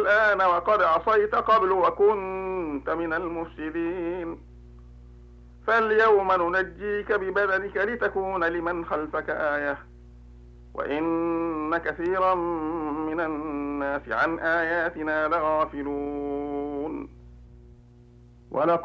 الآن وقد عصيت قبل وكنت من المفسدين فاليوم ننجيك ببدنك لتكون لمن خلفك آية وإن كثيرا من الناس عن آياتنا لغافلون.